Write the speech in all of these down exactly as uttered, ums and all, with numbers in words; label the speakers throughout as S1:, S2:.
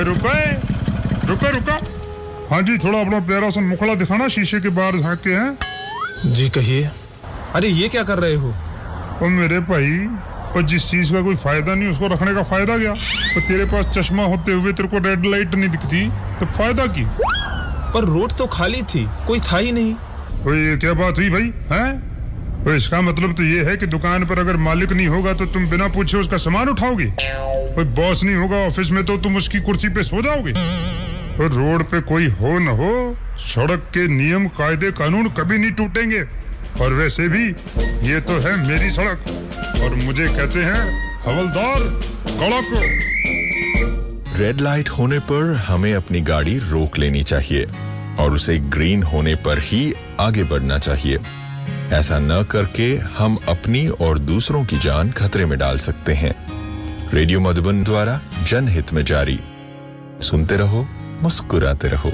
S1: रुको रुको रुको। हाँ जी, थोड़ा अपना प्यारा सा मुखड़ा दिखाना शीशे के बाहर झांक के। हैं
S2: जी कहिए। अरे ये क्या कर रहे हो?
S1: और मेरे भाई, और जिस चीज का कोई फायदा नहीं उसको रखने का फायदा क्या? तो तेरे पास चश्मा होते हुए तेरे को रेड लाइट नहीं दिखती तो फायदा की?
S2: पर रोड तो खाली थी, कोई था ही नहीं।
S1: तो ये क्या बात हुई भाई? हैं? तो इसका मतलब तो ये है कि दुकान पर अगर मालिक नहीं होगा तो तुम बिना पूछे उसका सामान उठाओगे। कोई बॉस नहीं होगा ऑफिस में तो तुम उसकी कुर्सी पे सो जाओगे। तो रोड पे कोई हो न हो, सड़क के नियम कायदे कानून कभी नहीं टूटेंगे। और वैसे भी ये तो है मेरी सड़क और मुझे कहते हैं हवलदार कड़क।
S3: रेड लाइट होने पर हमें अपनी गाड़ी रोक लेनी चाहिए और उसे ग्रीन होने पर ही आगे बढ़ना चाहिए। ऐसा न करके हम अपनी और दूसरों की जान खतरे में डाल सकते हैं। रेडियो मधुबन द्वारा जनहित में जारी। सुनते रहो, मुस्कुराते रहो।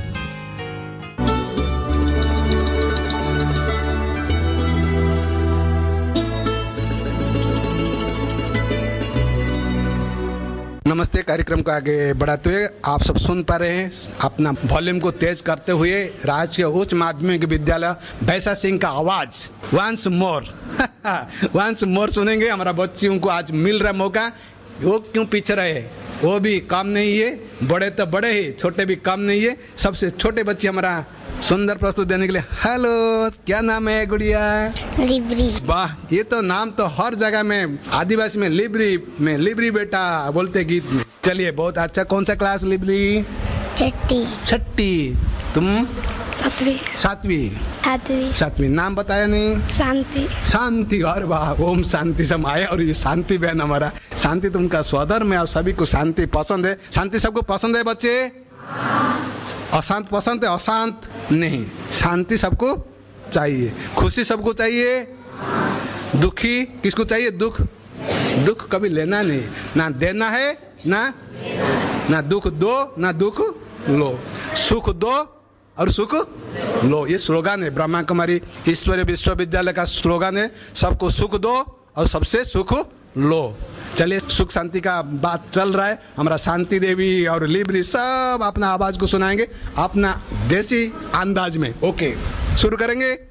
S4: नमस्ते। कार्यक्रम को आगे बढ़ाते हुए आप सब सुन पा रहे हैं अपना वॉल्यूम को तेज करते हुए राजकीय उच्च माध्यमिक विद्यालय भैंसा सिंह का आवाज वंस मोर वंस मोर सुनेंगे। हमारा बच्चियों को आज मिल रहा मौका। वो क्यों पीछे रहे, वो भी कम नहीं है, बड़े तो बड़े ही, छोटे भी कम नहीं है। सबसे छोटे बच्चे हमारा सुंदर प्रस्तुत देने के लिए। हेलो, क्या नाम है गुड़िया?
S5: लिब्री।
S4: वाह, ये तो नाम तो हर जगह में आदिवासी में लिब्री में लिब्री बेटा बोलते गीत में। चलिए, बहुत अच्छा। कौन सा क्लास लिब्री?
S5: छठी।
S4: छठी। तुम?
S5: सातवीं।
S4: सातवीं।
S5: आठवीं।
S4: सातवीं। नाम बताया नहीं?
S5: शांति।
S4: शांति। और वाह, ओम शांति समाए। और ये शांति बहन हमारा, शांति तो उनका स्वधर्म में और सभी को शांति पसंद है। शांति सबको पसंद है बच्चे? अशांत पसंद है? अशांत नहीं। शांति सबको चाहिए। खुशी सबको चाहिए। दुखी किसको चाहिए? दुख दुख कभी लेना नहीं, ना देना है, ना ना दुख दो ना दुख लो। सुख दो और सुख लो, ये स्लोगन है ब्रह्मा कुमारी ईश्वरीय विश्वविद्यालय का स्लोगन है। सबको सुख दो और सबसे सुख लो। चलिए, सुख शांति का बात चल रहा है। हमारा शांति देवी और लिब्री सब अपना आवाज को सुनाएंगे अपना देसी अंदाज में। ओके, शुरू करेंगे।